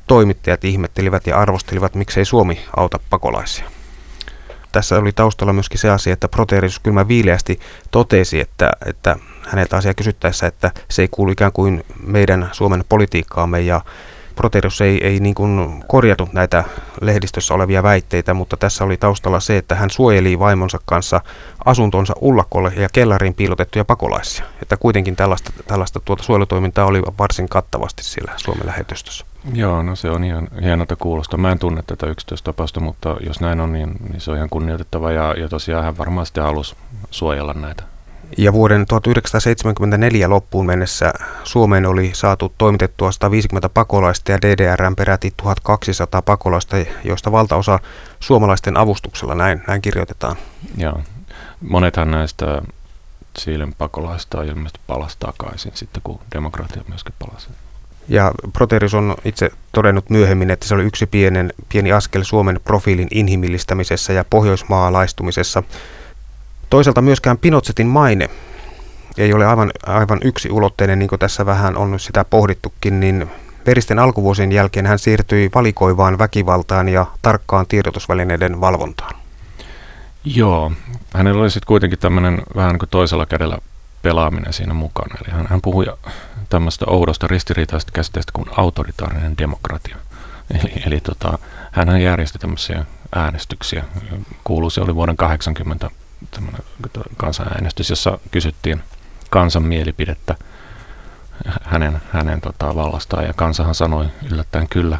toimittajat ihmettelivät ja arvostelivat, miksei Suomi auta pakolaisia. Tässä oli taustalla myöskin se asia, että Proterius kylmä viileästi totesi, että häneltä asia kysyttäessä, että se ei kuulu ikään kuin meidän Suomen politiikkaamme, ja Proterius ei niin kuin korjatu näitä lehdistössä olevia väitteitä, mutta tässä oli taustalla se, että hän suojeli vaimonsa kanssa asuntonsa ullakolle ja kellariin piilotettuja pakolaisia. Että kuitenkin tällaista suojelutoimintaa oli varsin kattavasti siellä Suomen lähetystössä. Joo, no se on ihan hienolta kuulosta. Mä en tunne tätä yksityistapausta, mutta jos näin on, niin se on ihan kunnioitettava ja tosiaan hän varmaan sitten halusi suojella näitä. Ja vuoden 1974 loppuun mennessä Suomeen oli saatu toimitettua 150 pakolaista ja DDR:ään peräti 1200 pakolaista, joista valtaosa suomalaisten avustuksella, näin kirjoitetaan. Joo, monethan näistä Chilen pakolaista ilmeisesti palasi takaisin sitten, kun demokratia myöskin palasi. Ja Proterius on itse todennut myöhemmin, että se oli yksi pieni askel Suomen profiilin inhimillistämisessä ja pohjoismaalaistumisessa. Toisaalta myöskään Pinochetin maine ei ole aivan yksiulotteinen, niin kuin tässä vähän on sitä pohdittukin, niin veristen alkuvuosien jälkeen hän siirtyi valikoivaan väkivaltaan ja tarkkaan tiedotusvälineiden valvontaan. Joo, hänellä oli sitten kuitenkin tämmöinen vähän niin kuin toisella kädellä pelaaminen siinä mukana. Eli hän puhui tämmöistä oudosta ristiriitaisesta käsitteestä kuin autoritaarinen demokratia. Eli hän järjesti tämmöisiä äänestyksiä. Se oli vuoden 80 kansanäänestys, jossa kysyttiin kansan mielipidettä hänen vallastaan, ja kansahan sanoi yllättäen kyllä.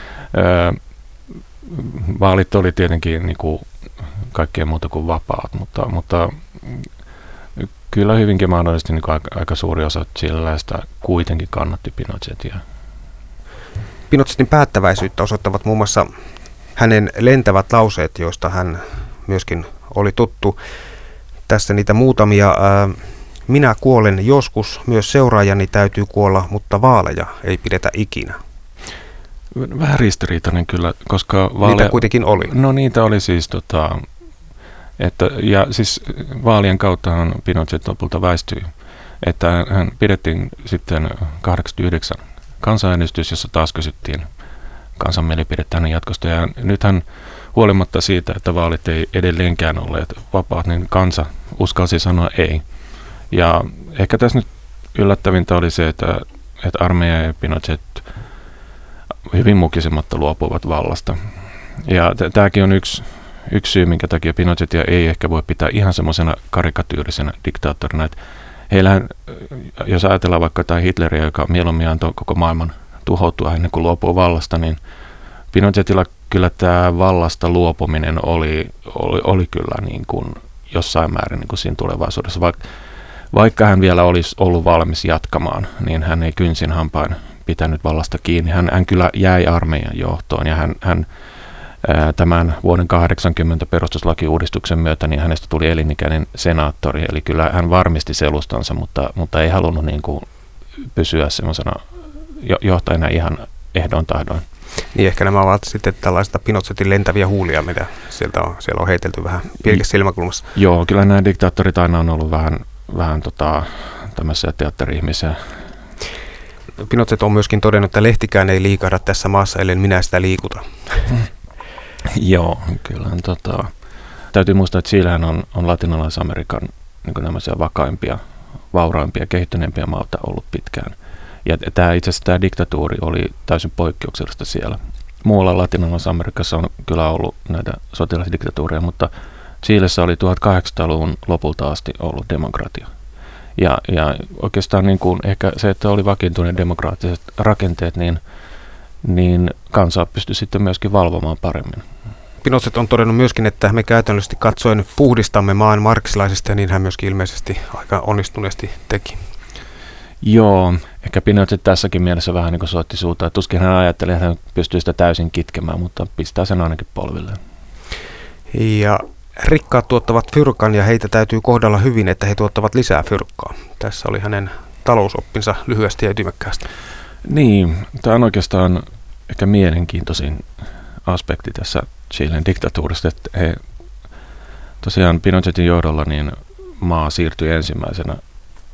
Vaalit oli tietenkin niin kuin kaikkea muuta kuin vapaat, mutta kyllä hyvinkin mahdollisesti niin kuin aika suuri osa chileläistä kuitenkin kannatti Pinochetia. Pinochetin päättäväisyyttä osoittavat muun muassa hänen lentävät lauseet, joista hän myöskin oli tuttu. Tässä niitä muutamia. Minä kuolen joskus, myös seuraajani täytyy kuolla, mutta vaaleja ei pidetä ikinä. Vähän ristiriitainen kyllä, koska niitä kuitenkin oli. No niitä oli siis, ja siis vaalien kauttahan Pinochet lopulta väistyi, että hän pidettiin sitten 89 kansanäänestys, jossa taas kysyttiin kansan mielipidettä hänen jatkosta, ja nythän huolimatta siitä, että vaalit ei edelleenkään olleet vapaat, niin kansa uskalsi sanoa ei. Ja ehkä tässä nyt yllättävintä oli se, että armeija ja Pinochet hyvin mukisematta luopuivat vallasta. Ja tämäkin on yksi syy, minkä takia Pinochetia ei ehkä voi pitää ihan semmoisena karikatyyrisenä diktaattorina. Että heillähän, jos ajatellaan vaikka jotain Hitleriä, joka mieluummin antoi koko maailman tuhoutua ennen kuin luopuu vallasta, niin Pinochetilla kyllä tämä vallasta luopuminen oli kyllä niin kuin jossain määrin niin kuin siinä tulevaisuudessa. Vaikka hän vielä olisi ollut valmis jatkamaan, niin hän ei kynsin hampain pitänyt vallasta kiinni. Hän kyllä jäi armeijan johtoon, ja hän tämän vuoden 80 perustuslakiuudistuksen myötä niin hänestä tuli elinikäinen senaattori. Eli kyllä hän varmisti selustansa, mutta ei halunnut niin kuin pysyä semmoisena johtajana ihan ehdoin tahdoin. Niin ehkä nämä ovat sitten tällaista Pinochetin lentäviä huulia, mitä siellä on heitelty vähän pilkessä silmäkulmassa. Joo, kyllä nämä diktaattorit aina on ollut vähän tämmöisiä teatteri-ihmisiä. Pinochet on myöskin todennut, että lehtikään ei liikahda tässä maassa, ellen minä sitä liikuta. Joo, kyllä. Täytyy muistaa, että Chilehän on Latinalais-Amerikan niin tämmöisiä vakaimpia, vauraimpia, kehittyneempiä maata ollut pitkään. Ja itse asiassa tämä diktatuuri oli täysin poikkeuksellista siellä. Muualla Latinalais-Amerikassa on kyllä ollut näitä sotilasdiktatuureja, mutta Chilessä oli 1800-luvun lopulta asti ollut demokratia. Ja oikeastaan niin kuin ehkä se, että oli vakiintuneet demokraattiset rakenteet, niin kansa pystyi sitten myöskin valvomaan paremmin. Pinochet on todennut myöskin, että me käytännöllisesti katsoen puhdistamme maan marksilaisista, ja niin hän myöskin ilmeisesti aika onnistuneesti teki. Joo, ehkä Pinochet tässäkin mielessä vähän niin kuin soitti suuta. Tuskin hän ajatteli, että hän pystyy sitä täysin kitkemään, mutta pistää sen ainakin polvilleen. Ja rikkaat tuottavat fyrkan, ja heitä täytyy kohdella hyvin, että he tuottavat lisää fyrkkaa. Tässä oli hänen talousoppinsa lyhyesti ja ytimekkäästi. Niin, tämä on oikeastaan ehkä mielenkiintoisin aspekti tässä Chilen diktatuurista, että tosiaan Pinochetin johdolla niin maa siirtyi ensimmäisenä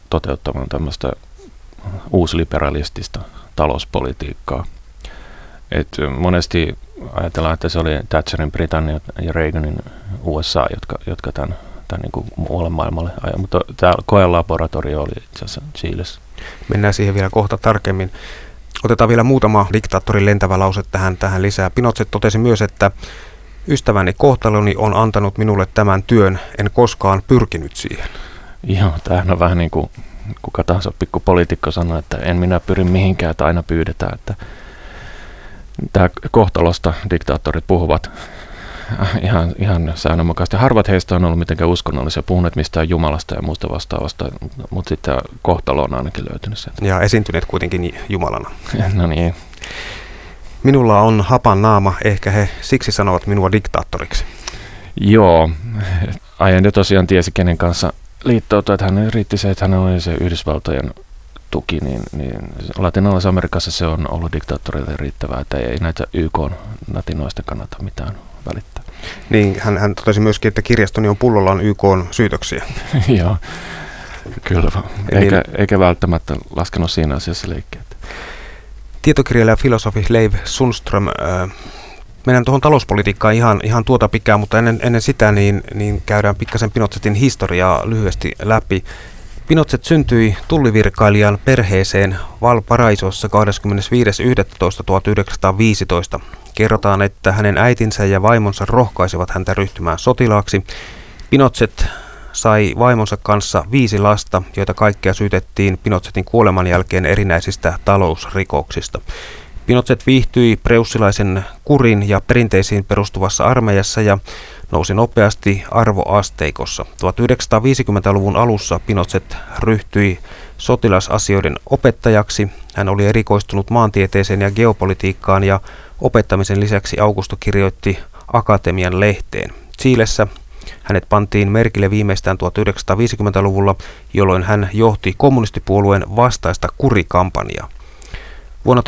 toteuttamaan tämmöistä uusliberalistista talouspolitiikkaa. Monesti ajatellaan, että se oli Thatcherin Britannia ja Reaganin USA, jotka tämän niin kuin muualle maailmalle ajoi, mutta tämä koelaboratorio oli itse asiassa Chilessä. Mennään siihen vielä kohta tarkemmin. Otetaan vielä muutama diktaattorin lentävä lause tähän lisää. Pinochet totesi myös, että ystäväni kohtaloni on antanut minulle tämän työn, en koskaan pyrkinyt siihen. Joo, tämähän on vähän niin kuin kuka tahansa pikkupoliitikko sanoo, että en minä pyri mihinkään, että aina pyydetään. Että tämä kohtalosta diktaattorit puhuvat ihan säännönmukaisesti. Harvat heistä on ollut mitenkään uskonnollisia, puhuneet mistään Jumalasta ja muusta vastaavasta, mutta sitten kohtalo on ainakin löytynyt sieltä. Ja esiintyneet kuitenkin Jumalana. No niin. Minulla on hapan naama, ehkä he siksi sanovat minua diktaattoriksi. Joo, Allende tosiaan tiesi kenen kanssa liittoutua, että hän riitti se, että hän oli se Yhdysvaltojen tuki, niin Latinalaisessa Amerikassa se on ollut diktaattorille riittävää, että ei näitä YK-natinoista kannata mitään välittää. Niin, hän totesi myöskin, että kirjastoni on pullollaan YK-syytöksiä. Joo, kyllä. Eikä välttämättä laskenut siinä asiassa leikkiä. Tietokirjailija ja filosofi Leif Sundström, mennään tuohon talouspolitiikkaan ihan tuota pikää, mutta ennen sitä niin käydään pikkasen Pinochetin historiaa lyhyesti läpi. Pinochet syntyi tullivirkailijan perheeseen Valparaisossa 25.11.1915. Kerrotaan, että hänen äitinsä ja vaimonsa rohkaisivat häntä ryhtymään sotilaaksi. Pinochet sai vaimonsa kanssa 5 lasta, joita kaikkia syytettiin Pinochetin kuoleman jälkeen erinäisistä talousrikoksista. Pinochet viihtyi preussilaisen kurin ja perinteisiin perustuvassa armeijassa ja nousi nopeasti arvoasteikossa. 1950-luvun alussa Pinochet ryhtyi sotilasasioiden opettajaksi. Hän oli erikoistunut maantieteeseen ja geopolitiikkaan ja opettamisen lisäksi Augusto kirjoitti Akatemian lehteen. Chilessä hänet pantiin merkille viimeistään 1950-luvulla, jolloin hän johti kommunistipuolueen vastaista kurikampanjaa. Vuonna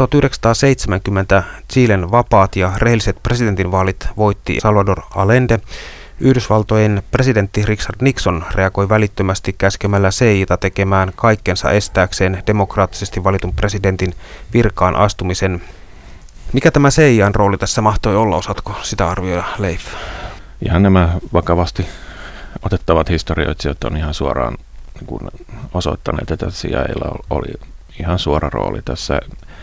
1970 Chilen vapaat ja rehelliset presidentinvaalit voitti Salvador Allende. Yhdysvaltojen presidentti Richard Nixon reagoi välittömästi käskemällä CIA:ta tekemään kaikkensa estääkseen demokraattisesti valitun presidentin virkaan astumisen. Mikä tämä CIA:n rooli tässä mahtoi olla? Osaatko sitä arvioida, Leif? Ihan nämä vakavasti otettavat historioitsijat on ihan suoraan niin osoittaneet, että CIA:lla oli ihan suora rooli tässä.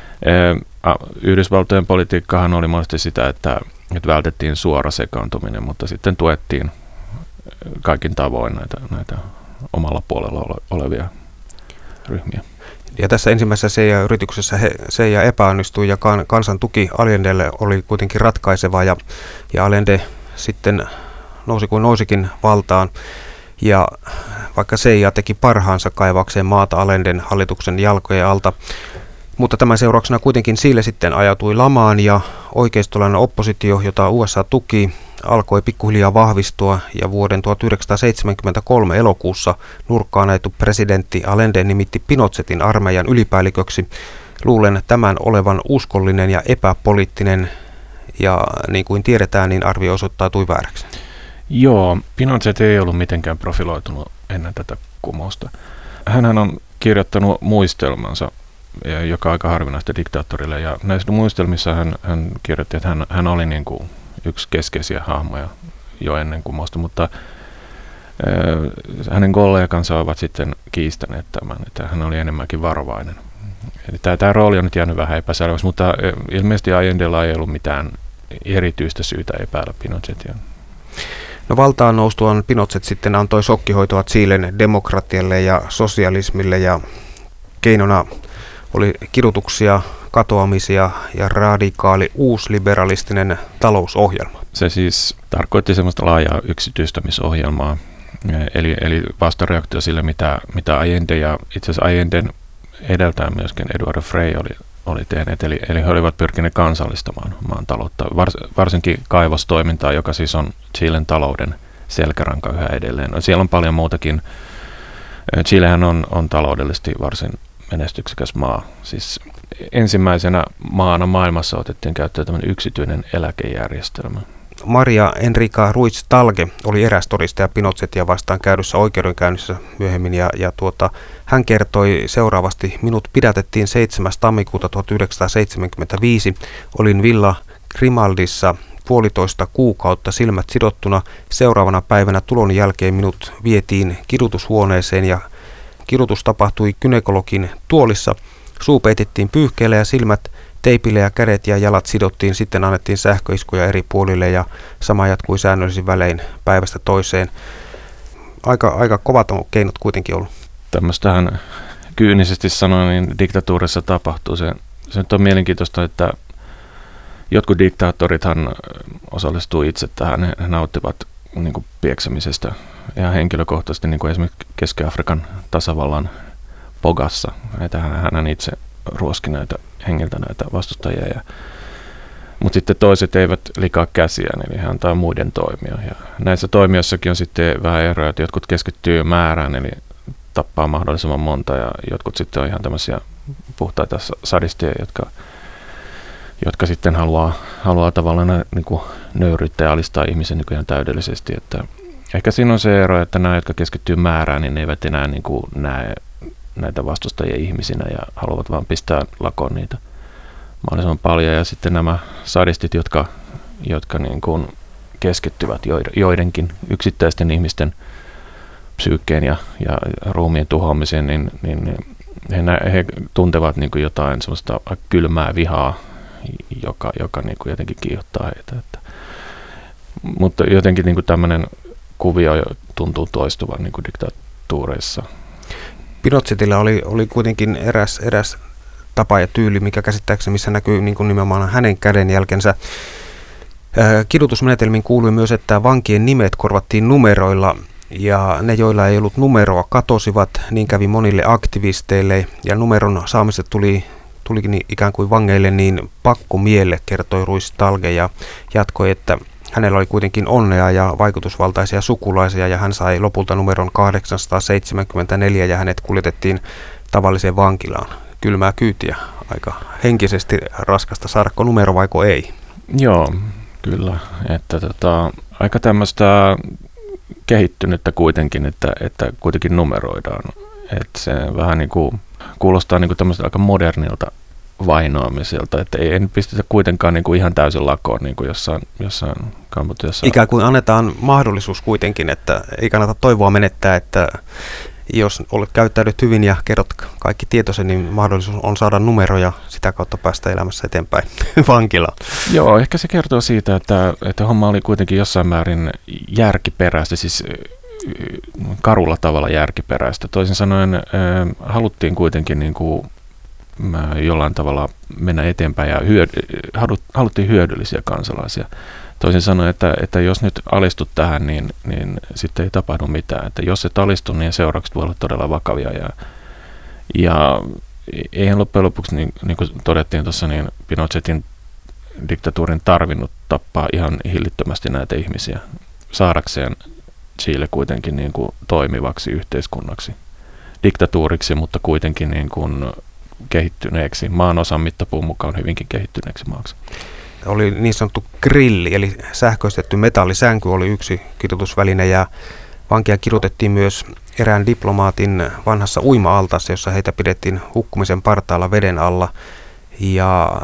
Yhdysvaltojen politiikkahan oli monesti sitä, että vältettiin suora sekaantuminen, mutta sitten tuettiin kaikin tavoin näitä omalla puolella olevia ryhmiä. Ja tässä ensimmäisessä CIA-yrityksessä CIA epäonnistui ja kansan tuki Allendelle oli kuitenkin ratkaiseva ja Allende sitten nousi kuin nousikin valtaan. Ja vaikka CIA teki parhaansa kaivakseen maata Allenden hallituksen jalkojen alta, mutta tämän seurauksena kuitenkin Chile sitten ajautui lamaan ja oikeistolainen oppositio, jota USA tuki, alkoi pikkuhiljaa vahvistua ja vuoden 1973 elokuussa nurkkaan ajettu presidentti Allende nimitti Pinochetin armeijan ylipäälliköksi. Luulen tämän olevan uskollinen ja epäpoliittinen ja niin kuin tiedetään, niin arvio osoittautui vääräksi. Joo, Pinochet ei ollut mitenkään profiloitunut ennen tätä kumousta. Hänhän on kirjoittanut muistelmansa, joka on aika harvinaista diktaattorille. Ja näissä muistelmissa hän kirjoitti, että hän oli niin kuin yksi keskeisiä hahmoja jo ennen kumousta, mutta hänen kollegansa ovat sitten kiistäneet tämän, että hän oli enemmänkin varovainen. Eli tämä rooli on nyt jäänyt vähän epäselväksi, mutta ilmeisesti Allendella ei ollut mitään erityistä syytä epäillä Pinochetia. No valtaan noustuaan Pinochet sitten antoi shokkihoitoa Chilen demokratialle ja sosialismille ja keinona oli kidutuksia, katoamisia ja radikaali uusliberalistinen talousohjelma. Se siis tarkoitti semmoista laajaa yksityistämisohjelmaa, eli vastareaktio sille, mitä Allende ja itse asiassa Allenden edeltään myöskin Eduardo Frei oli tehneet, eli he olivat pyrkineet kansallistamaan maan taloutta, varsinkin kaivostoimintaa, joka siis on Chilen talouden selkäranka yhä edelleen. Siellä on paljon muutakin. Chilehän on taloudellisesti varsin menestyksekäs maa. Siis ensimmäisenä maana maailmassa otettiin käyttöön tämmöinen yksityinen eläkejärjestelmä. Maria Enrica Ruiz Talge oli eräs todistaja Pinochetia vastaan käydyssä oikeudenkäynnissä myöhemmin ja hän kertoi seuraavasti: minut pidätettiin 7. tammikuuta 1975. Olin Villa Grimaldissa 1,5 kuukautta silmät sidottuna. Seuraavana päivänä tulon jälkeen minut vietiin kidutushuoneeseen ja kidutus tapahtui gynekologin tuolissa. Suu peitettiin pyyhkeellä ja silmät teipille ja kädet ja jalat sidottiin. Sitten annettiin sähköiskuja eri puolille ja sama jatkui säännöllisin välein päivästä toiseen. Aika kovat on keinot kuitenkin ollut. Tämmöistähän kyynisesti sanoen niin diktatuurissa tapahtuu. Se nyt on mielenkiintoista, että jotkut diktaattorithan osallistuu itse tähän. He nauttivat niin kuin pieksämisestä ja henkilökohtaisesti, niin kuin esimerkiksi Keski-Afrikan tasavallan Pogassa. Hän itse ruoski näitä hengiltä näitä vastustajia. Mutta sitten toiset eivät likaa käsiään, eli he antaa muiden toimia. Ja näissä toimijoissakin on sitten vähän eroja, että jotkut keskittyy määrään, eli tappaa mahdollisimman monta, ja jotkut sitten on ihan tämmöisiä puhtaita sadisteja, jotka sitten haluaa tavallaan niin kuin nöyryyttää ja alistaa ihmisen niin kuin ihan täydellisesti. Että ehkä siinä on se ero, että nämä, jotka keskittyy määrään, niin ne eivät enää niin kuin näe näitä vastustajia ihmisinä ja haluavat vaan pistää lakoon niitä mahdollisimman paljon. Ja sitten nämä sadistit, jotka niin kuin keskittyvät joidenkin yksittäisten ihmisten psyykkeen ja ruumiin tuhoamiseen, niin he tuntevat niin kuin jotain sellaista kylmää vihaa, joka niin kuin jotenkin kiihottaa heitä. Mutta jotenkin niin kuin tämmöinen kuvio tuntuu toistuvan niin kuin diktatuureissa. Pinochetilla oli kuitenkin eräs tapa ja tyyli, mikä käsittääkseni, missä näkyy niin kuin nimenomaan hänen kädenjälkensä. Kidutusmenetelmiin kuului myös, että vankien nimet korvattiin numeroilla ja ne, joilla ei ollut numeroa, katosivat. Niin kävi monille aktivisteille ja numeron saamiset tulikin ikään kuin vangeille niin pakkomielle, kertoi Ruiz Talge ja jatkoi, että hänellä oli kuitenkin onnea ja vaikutusvaltaisia sukulaisia ja hän sai lopulta numeron 874 ja hänet kuljetettiin tavalliseen vankilaan. Kylmää kyytiä, aika henkisesti raskasta, saadako numero vaiko ei? Joo, kyllä. Että aika tämmöistä kehittynyttä kuitenkin, että kuitenkin numeroidaan. Että se vähän niin kuin kuulostaa niin kuin tämmöistä aika modernilta vainoamiselta, että ei pistetä kuitenkaan niin kuin ihan täysin lakoon niin kuin jossain Kambodžassa. Ikään kuin annetaan mahdollisuus kuitenkin, että ei kannata toivoa menettää, että jos olet käyttäydyt hyvin ja kerrot kaikki tietoisen, niin mahdollisuus on saada numero ja sitä kautta päästä elämässä eteenpäin vankilaan. Joo, ehkä se kertoo siitä, että homma oli kuitenkin jossain määrin järkiperäistä, siis karulla tavalla järkiperäistä. Toisin sanoen haluttiin kuitenkin niin kuin jollain tavalla mennä eteenpäin ja haluttiin hyödyllisiä kansalaisia. Toisin sanoen, että jos nyt alistut tähän, niin sitten ei tapahdu mitään. Että jos et alistu, niin seuraukset voi olla todella vakavia. Ja eihän loppujen lopuksi, niin kuin todettiin tuossa, niin Pinochetin diktatuurin tarvinnut tappaa ihan hillittömästi näitä ihmisiä saadakseen Chile kuitenkin niin kuin toimivaksi yhteiskunnaksi. Diktatuuriksi, mutta kuitenkin niin kuin kehittyneeksi. Maanosan mittapuun mukaan hyvinkin kehittyneeksi maaksi. Oli niin sanottu grilli, eli sähköistetty metallisänky oli yksi kidutusväline ja vankia kidutettiin myös erään diplomaatin vanhassa uima-altaassa, jossa heitä pidettiin hukkumisen partaalla veden alla. Ja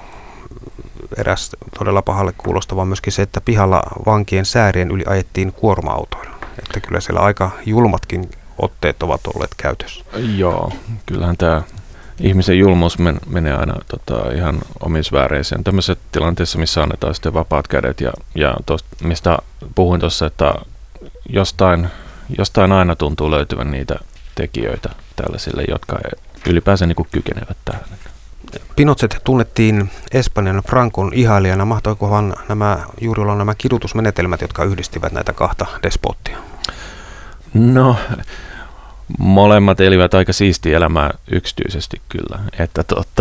eräs todella pahalle kuulostava myöskin se, että pihalla vankien säärien yli ajettiin kuorma-autoilla. Että kyllä siellä aika julmatkin otteet ovat olleet käytössä. Joo, kyllähän tämä ihmisen julmuus menee aina ihan omiin sfääreisiin. Tämmöisessä tilanteessa, missä annetaan sitten vapaat kädet ja mistä puhuin tuossa, että jostain aina tuntuu löytyvän niitä tekijöitä tällaisille, jotka ylipäänsä niin kuin kykenevät tähän. Pinochet tunnettiin Espanjan Francon ihailijana. Mahtoikohan juuri olla nämä kidutusmenetelmät, jotka yhdistivät näitä kahta despoottia? No, molemmat elivät aika siistiä elämää yksityisesti kyllä. Että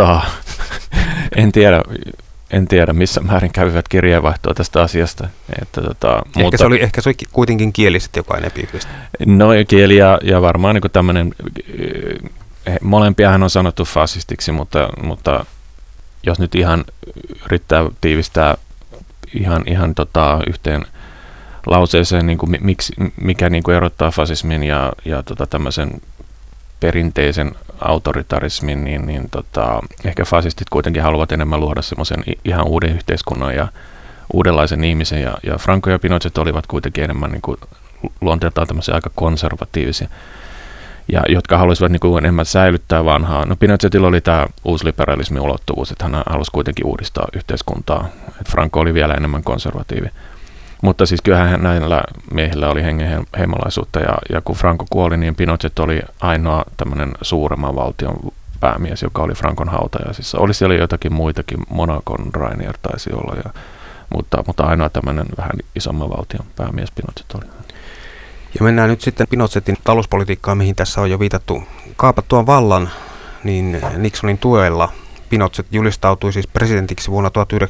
en tiedä missä määrin kävivät kirjeenvaihtoa tästä asiasta. Että ehkä se oli kuitenkin kieliset jokainen piiristä. No kieli ja varmaan niin tämmöinen, molempiahan on sanottu fasistiksi, mutta jos nyt ihan yrittää tiivistää ihan yhteen lauseeseen, niin kuin, mikä niin kuin erottaa fasismin ja tämmöisen perinteisen autoritarismin, niin ehkä fasistit kuitenkin haluavat enemmän luoda semmoisen ihan uuden yhteiskunnan ja uudenlaisen ihmisen, ja Franco ja Pinochet olivat kuitenkin enemmän niin kuin luonteeltaan tämmöisiä aika konservatiivisia, ja jotka haluaisivat niin kuin enemmän säilyttää vanhaa. No Pinochetilla oli tämä uusliberalismin ulottuvuus, että hän halusi kuitenkin uudistaa yhteiskuntaa, että Franco oli vielä enemmän konservatiivi. Mutta siis kyllähän näillä miehillä oli hengenheimolaisuutta, ja kun Franco kuoli, niin Pinochet oli ainoa tämmöinen suuremman valtion päämies, joka oli Francon hautajaisissa. Oli siellä jotakin muitakin, Monacon Rainier taisi olla, mutta ainoa tämmöinen vähän isomman valtion päämies Pinochet oli. Ja mennään nyt sitten Pinochetin talouspolitiikkaan, mihin tässä on jo viitattu. Kaapattuaan vallan, niin Nixonin tuella Pinochet julistautui siis presidentiksi vuonna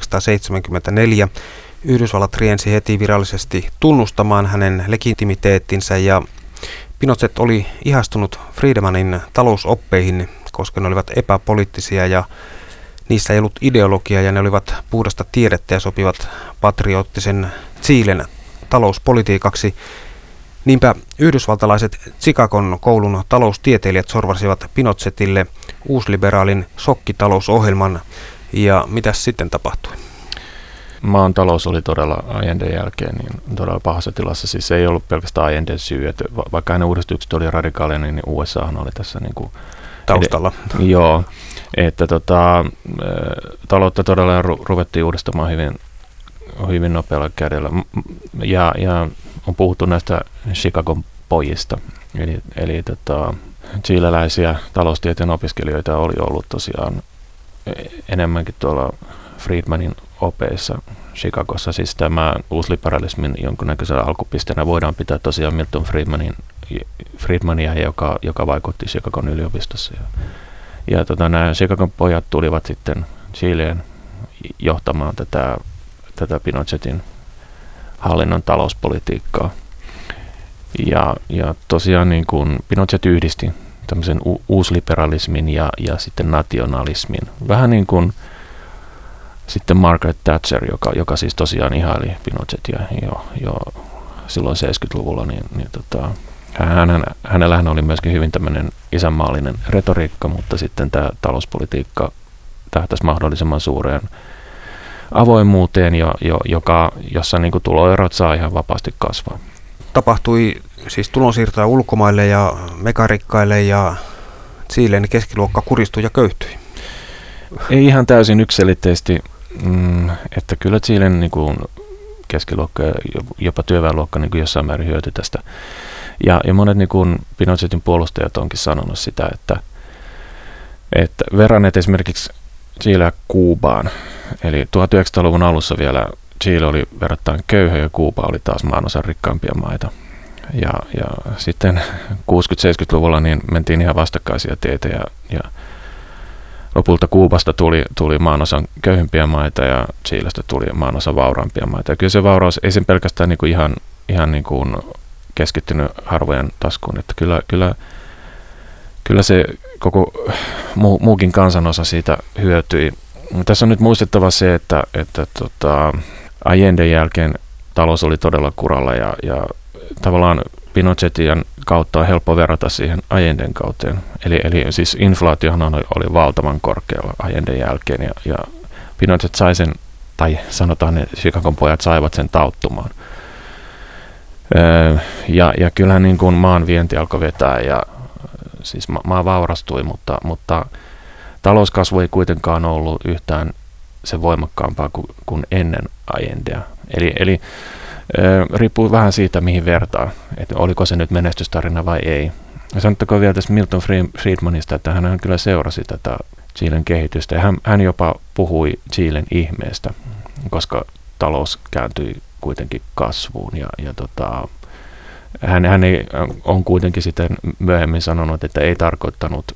1974. Yhdysvallat riensi heti virallisesti tunnustamaan hänen legitimiteettinsä, ja Pinochet oli ihastunut Friedmanin talousoppeihin, koska ne olivat epäpoliittisia ja niissä ei ollut ideologiaa ja ne olivat puhdasta tiedettä ja sopivat patriottisen Chilen talouspolitiikaksi. Niinpä yhdysvaltalaiset Chicagon koulun taloustieteilijät sorvasivat Pinochetille uusliberaalin shokkitalousohjelman, ja mitäs sitten tapahtui? Maan talous oli todella Allenden jälkeen niin todella pahassa tilassa. Siis ei ollut pelkästään Allenden syy, että vaikka hänen uudistukset oli radikaaleja, niin USAhan oli tässä niin kuin taustalla. Joo, että taloutta todella ruvettiin uudistamaan hyvin nopealla kädellä. Ja on puhuttu näistä Chicagon pojista, eli chileläisiä taloustieteen opiskelijoita oli ollut tosiaan enemmänkin tuolla Friedmanin opeissa Chicagossa. Siis tämä uusliberalismin jonkunnäköisellä alkupisteenä voidaan pitää tosiaan Milton Friedmania, joka vaikutti Chicagon yliopistossa. Ja nämä Chicagon pojat tulivat sitten Chileen johtamaan tätä Pinochetin hallinnon talouspolitiikkaa. Ja tosiaan niin kuin Pinochet yhdisti tämmöisen uusliberalismin ja sitten nationalismin. Vähän niin kuin sitten Margaret Thatcher, joka siis tosiaan ihaili Pinochetia jo silloin 70-luvulla, hänellähän oli myöskin hyvin tämmöinen isänmaallinen retoriikka, mutta sitten tämä talouspolitiikka tähtäisi mahdollisimman suureen avoimuuteen, jossa niin kuin tuloerot saa ihan vapaasti kasvaa. Tapahtui siis tulonsiirtoja ulkomaille ja megarikkaille, ja Chilen keskiluokka kuristui ja köyhtyi. Ei ihan täysin yksiselitteisesti, että kyllä Chilen niin kuin keskiluokka ja jopa työväenluokka niin kuin jossain määrin hyötyi tästä. Ja monet niin kuin Pinochetin puolustajat onkin sanonut sitä, että verranneet esimerkiksi Chileä Kuubaan. Eli 1900-luvun alussa vielä Chile oli verrattain köyhä ja Kuuba oli taas maanosan rikkaampia maita. Ja sitten 60-70-luvulla niin mentiin ihan vastakkaisia teitä ja lopulta Kuubasta tuli maanosan köyhimpiä maita ja Chilestä tuli maanosan vauraampia maita. Ja kyllä se vauraus ei sen pelkästään niin kuin ihan niin kuin keskittynyt harvojen taskuun, että kyllä se koko muukin kansanosa siitä hyötyi. Tässä on nyt muistettava se, että Allenden jälkeen talous oli todella kuralla ja tavallaan Pinochetin kautta on helppo verrata siihen Allenden kauteen. Eli siis inflaatiohan oli valtavan korkealla Allenden jälkeen ja Pinochet sai sen, tai sanotaan ne Chicagon pojat saivat sen tauttumaan. Ja kyllähän niin kuin maan vienti alkoi vetää ja siis maa vaurastui, mutta talouskasvu ei kuitenkaan ollut yhtään sen voimakkaampaa kuin ennen Allendea. Eli riippuu vähän siitä, mihin vertaa, että oliko se nyt menestystarina vai ei. Ja sanottakoon vielä tästä Milton Friedmanista, että hän kyllä seurasi tätä Chilen kehitystä ja hän jopa puhui Chilen ihmeestä, koska talous kääntyi kuitenkin kasvuun hän on kuitenkin sitten myöhemmin sanonut, että ei tarkoittanut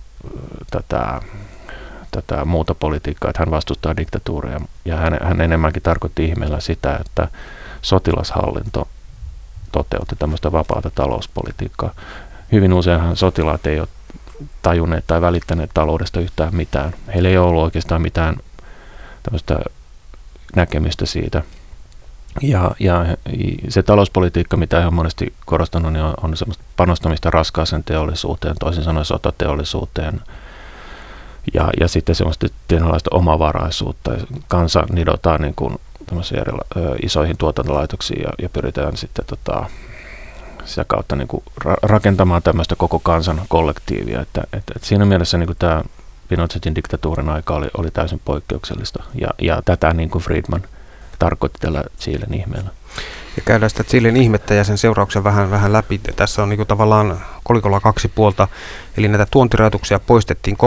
tätä muuta politiikkaa, että hän vastustaa diktatuuria ja hän enemmänkin tarkoitti ihmeellä sitä, että sotilashallinto toteutti tämmöistä vapaata talouspolitiikkaa. Hyvin useinhan sotilaat ei ole tajunneet tai välittäneet taloudesta yhtään mitään. Heillä ei ollut oikeastaan mitään tämmöistä näkemystä siitä. Ja se talouspolitiikka, mitä he on monesti korostanut, niin on semmoista panostamista raskaaseen teollisuuteen, toisin sanoen sotateollisuuteen, ja sitten semmoista tietynlaista omavaraisuutta. Kansa nidotaan niin kuin isoihin tuotantolaitoksiin ja pyritään sitten sitä kautta niin kuin rakentamaan tämmöistä koko kansan kollektiivia. Että siinä mielessä niin kuin tämä Pinochetin diktatuurin aika oli täysin poikkeuksellista, ja tätä niin kuin Friedman tarkoitti tällä Chilen ihmeellä. Ja käydään sitä Chilen ihmettä ja sen seurauksen vähän läpi. Tässä on niin kuin tavallaan kolikolla kaksi puolta, eli näitä tuontirajoituksia poistettiin